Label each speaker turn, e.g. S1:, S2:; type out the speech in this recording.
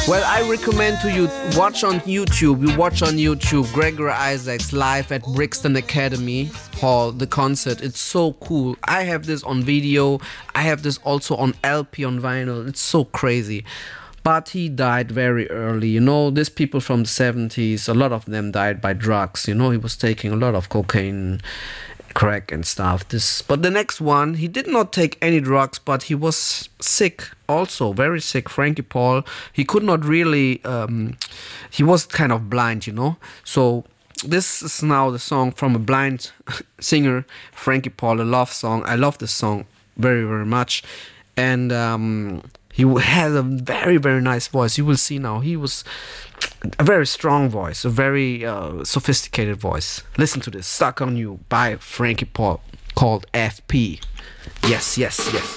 S1: Well, I recommend to you watch on YouTube. You watch on YouTube Gregory Isaacs live at Brixton Academy Hall, the concert. It's so cool. I have this on video. I have this also on LP, on vinyl. It's so crazy. But he died very early. You know, these people from the 70s, a lot of them died by drugs. You know, he was taking a lot of cocaine, crack and stuff. But the next one, he did not take any drugs, but he was sick also, very sick. Frankie Paul, he could not really, he was kind of blind, you know. So this is now the song from a blind singer, Frankie Paul, a love song. I love this song very, very much. And he has a very, very nice voice. You will see now. He was a very strong voice, a very sophisticated voice. Listen to this. Stuck on You by Frankie Paul, called FP. Yes, yes, yes.